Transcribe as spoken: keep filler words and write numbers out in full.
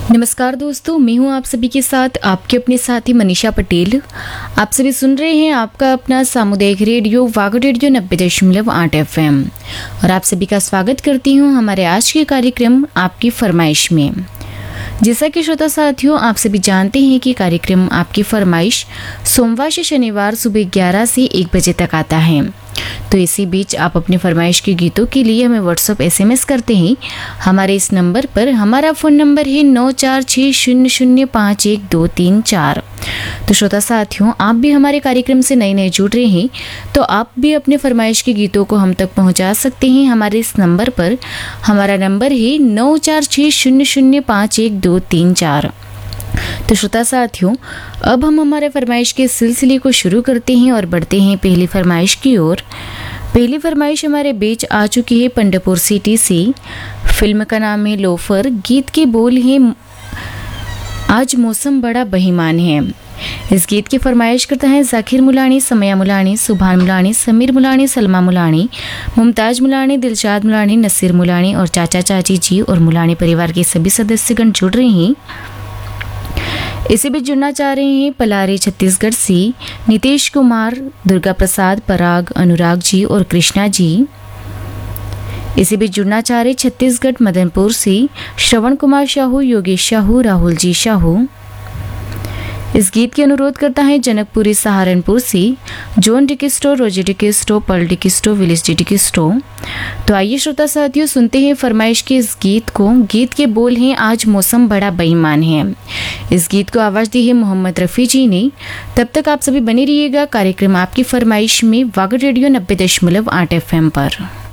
नमस्कार दोस्तों, मैं हूं आप सभी के साथ आपके अपने साथी मनीषा पटेल। आप सभी सुन रहे हैं आपका अपना सामुदायिक रेडियो वागड़ रेडियो नब्बे दशमलव आठ एफ एम और आप सभी का स्वागत करती हूं हमारे आज के कार्यक्रम आपकी फरमाइश में। जैसा कि श्रोता साथियों, आप सभी जानते हैं कि कार्यक्रम आपकी फरमाइश सोमवार से शनिवार सुबह ग्यारह से एक बजे तक आता है। तो इसी बीच आप अपनी फरमाइश के गीतों के लिए हमें व्हाट्सअप एसएमएस करते हैं हमारे इस नंबर पर। हमारा फ़ोन नंबर है नौ चार छः शून्य शून्य पाँच एक दो तीन चार। तो श्रोता साथियों, आप भी हमारे कार्यक्रम से नए नए जुड़ रहे हैं तो आप भी अपने फरमाइश के गीतों को हम तक पहुंचा सकते हैं हमारे इस नंबर पर। हमारा नंबर है नौ चार छः शून्य शून्य पाँच एक दो तीन चार। तो श्रोता साथियों, अब हम हमारे फरमाइश के सिलसिले को शुरू करते हैं और बढ़ते हैं पहली फरमाइश की ओर। पहली फरमाइश हमारे बीच आ चुकी है पंडरपुर सिटी से। फिल्म का नाम है लोफर। गीत के बोल हैं आज मौसम बड़ा बेईमान है। इस गीत की फरमाइश करता है जाकिर मुलानी, समया मुलानी, सुभान मुलानी, समीर मुलानी, सलमा मुलानी, मुमताज मुलानी, दिलशाद मुलानी, नसीर मुलानी और चाचा चाची जी और मुलानी परिवार के सभी सदस्यगण जुड़ रहे हैं। इसी बीच जुड़ना चाह रहे हैं पलारी छत्तीसगढ़ से नीतीश कुमार, दुर्गा प्रसाद, पराग, अनुराग जी और कृष्णा जी। इसी बीच जुड़ना चाह रहे छत्तीसगढ़ मदनपुर से श्रवण कुमार शाहू, योगेश शाहू, राहुल जी शाहू। इस गीत की अनुरोध करता है जनकपुरी सहारनपुर से जॉन डिकिस्टो, रोजी डिकिस्टो, पर्ल डिकिस्टो, विलिस डी डिकिस्टो। तो आइए श्रोता साथियों, सुनते हैं फरमाइश के इस गीत को। गीत के बोल हैं आज मौसम बड़ा बेईमान है। इस गीत को आवाज़ दी है मोहम्मद रफ़ी जी ने। तब तक आप सभी बने रहिएगा कार्यक्रम आपकी फरमाइश में वागड़ रेडियो नब्बे दशमलव आठ एफ एम पर।